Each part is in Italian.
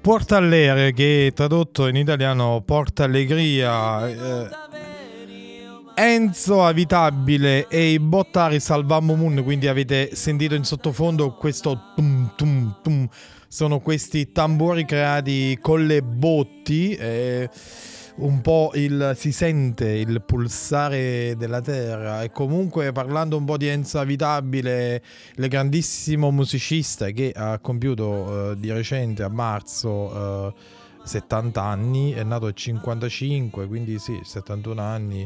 Porta Allere, che tradotto in italiano porta allegria. Enzo Avitabile e i Bottari Salvammo Moon, quindi avete sentito in sottofondo questo tum tum tum, sono questi tamburi creati con le botti, un po' si sente il pulsare della terra. E comunque, parlando un po' di Enzo Avitabile, il grandissimo musicista che ha compiuto di recente a marzo 70 anni, è nato a 55, quindi sì, 71 anni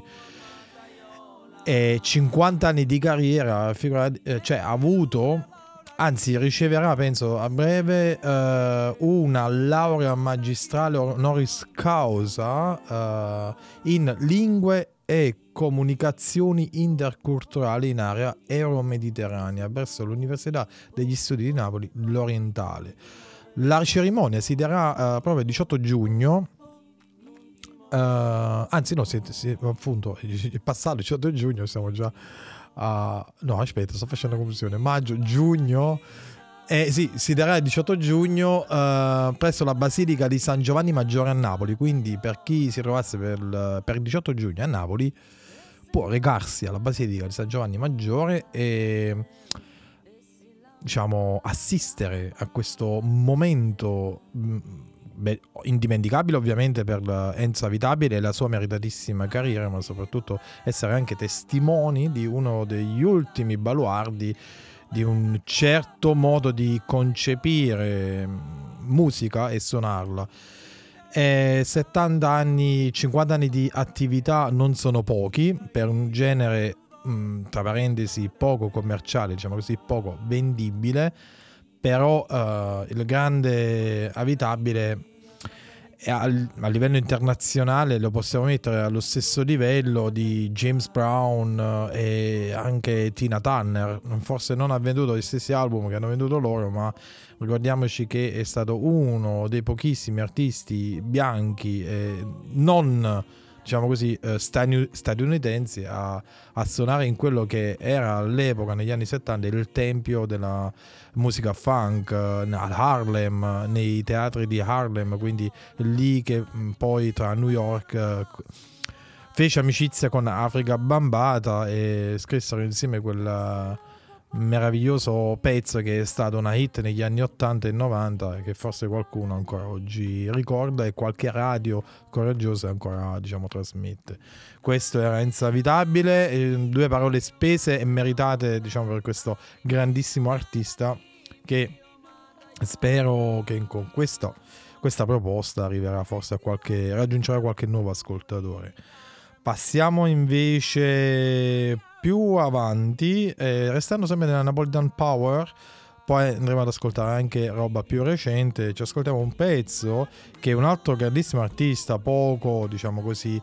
e 50 anni di carriera, cioè ha avuto, anzi riceverà penso a breve una laurea magistrale honoris causa in lingue e comunicazioni interculturali in area euromediterranea presso l'Università degli Studi di Napoli l'Orientale. La cerimonia si terrà proprio il 18 giugno. Anzi no, appunto è passato il 18 giugno, siamo già a... no aspetta, sto facendo confusione, maggio, giugno, sì, si darà il 18 giugno presso la Basilica di San Giovanni Maggiore a Napoli, quindi per chi si trovasse per il 18 giugno a Napoli può recarsi alla Basilica di San Giovanni Maggiore e diciamo assistere a questo momento indimenticabile ovviamente per Enzo Avitabile e la sua meritatissima carriera, ma soprattutto essere anche testimoni di uno degli ultimi baluardi di un certo modo di concepire musica e suonarla. 70 anni, 50 anni di attività non sono pochi per un genere tra parentesi poco commerciale, diciamo così, poco vendibile, però il grande Avitabile a livello internazionale lo possiamo mettere allo stesso livello di James Brown e anche Tina Turner. Forse non ha venduto gli stessi album che hanno venduto loro, ma ricordiamoci che è stato uno dei pochissimi artisti bianchi non diciamo così statunitensi a suonare in quello che era all'epoca negli anni 70 il tempio della musica funk a Harlem, nei teatri di Harlem, quindi lì che poi tra New York fece amicizia con Afrika Bambaataa e scrissero insieme quel meraviglioso pezzo che è stato una hit negli anni 80 e 90 che forse qualcuno ancora oggi ricorda e qualche radio coraggiosa ancora diciamo trasmette. Questo era Enzo Avitabile, 2 parole spese e meritate diciamo per questo grandissimo artista che spero che con questa proposta arriverà forse raggiungerà qualche nuovo ascoltatore. Passiamo invece più avanti, restando sempre nella Napolitan Power, poi andremo ad ascoltare anche roba più recente. Ci ascoltiamo un pezzo che un altro grandissimo artista, poco diciamo così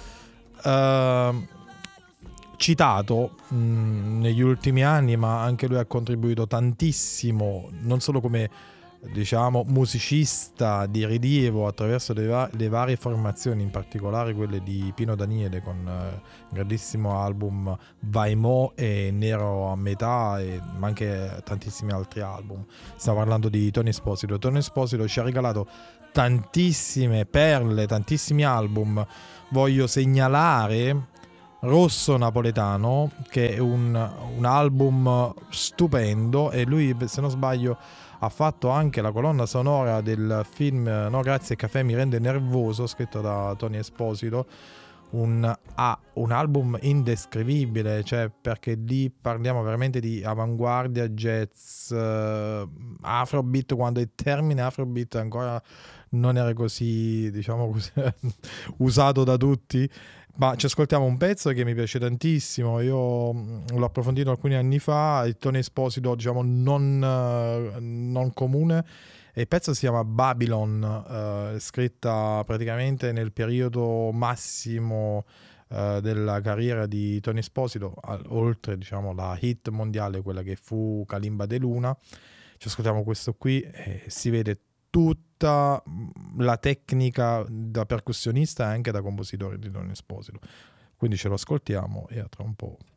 citato negli ultimi anni, ma anche lui ha contribuito tantissimo, non solo come diciamo musicista di rilievo attraverso le varie formazioni, in particolare quelle di Pino Daniele con il grandissimo album Vai Mo e Nero a metà, ma anche tantissimi altri album. Stiamo parlando di Tony Esposito. Tony Esposito ci ha regalato tantissime perle, tantissimi album. Voglio segnalare Rosso Napoletano, che è un album stupendo, e lui, se non sbaglio, ha fatto anche la colonna sonora del film No grazie caffè mi rende nervoso, scritto da Tony Esposito. Un album indescrivibile, cioè, perché lì parliamo veramente di avanguardia, jazz, afrobeat, quando il termine afrobeat ancora non era così, diciamo così, usato da tutti. Ma ci ascoltiamo un pezzo che mi piace tantissimo, io l'ho approfondito alcuni anni fa, il Tony Esposito diciamo non comune, e il pezzo si chiama Babylon, scritta praticamente nel periodo massimo della carriera di Tony Esposito, oltre diciamo la hit mondiale, quella che fu Kalimba de Luna. Ci ascoltiamo questo qui e si vede tutta la tecnica da percussionista e anche da compositore di Tony Esposito. Quindi ce lo ascoltiamo e a tra un po'.